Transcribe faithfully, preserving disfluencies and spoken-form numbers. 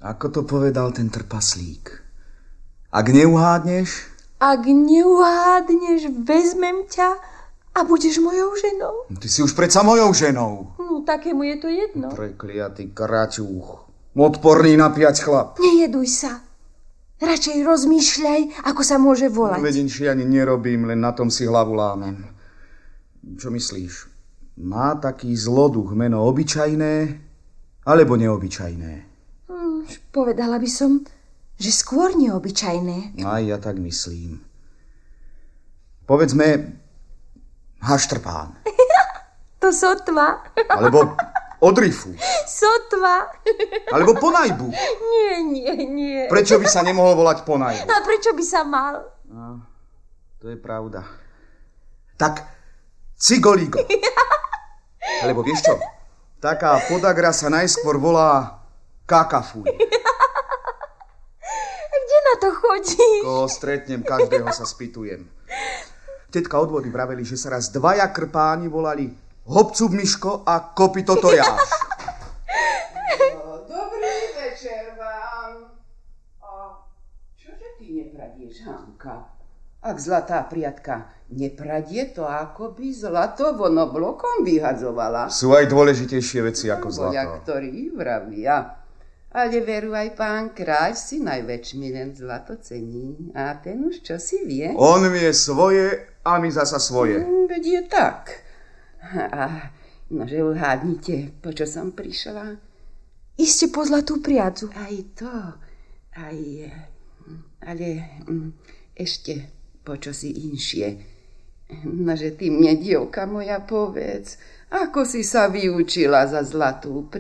Ako to povedal ten trpaslík? Ak neuhádneš... Ak neuhádneš, vezmem ťa a budeš mojou ženou. Ty si už predsa mojou ženou. No, takému je to jedno. Prekliatý kraťúch. Odporný na piať chlap. Nejeduj sa. Radšej rozmýšľaj, ako sa môže volať. Vedenči ani nerobím, len na tom si hlavu lámem. Čo myslíš? Má taký zloduch meno obyčajné alebo neobyčajné? Hmm, povedala by som, že skôr neobyčajné. Aj ja tak myslím. Povedzme haštrpán. To sotva. Alebo odrifu. Sotva. Alebo ponajbu. Nie, nie, nie. Prečo by sa nemohol volať ponajbu? A prečo by sa mal? No, to je pravda. Tak cigoligo. Alebo vieš čo? Taká podagra sa najskôr volá kakafuj. Kde na to chodíš? Koho stretnem, každého sa spýtujem. Tetka od vody vraveli, že sa raz dvaja krpáni volali Hopcúb Miško a Kopyto Tojáš. No, dobrý večer vám. A čože ty nepradieš, Hanka? Ak zlatá priatka nepradie, to ako by zlato vono blokom vyhadzovala. Sú aj dôležitejšie veci ako zlato. Boľa, ktorí vravia. Ale veru aj pán kráľ si najväčší len zlato cení. A ten už čo si vie? On vie svoje a my zasa svoje. Mm, veď je tak. A nože uhádnite, po čo som prišla? Iste po zlatú priadzu. Aj to, aj... Ale ešte po čo si inšie. Nože ty mne, dievka moja, povedz, ako si sa vyučila za zlatú priadzu?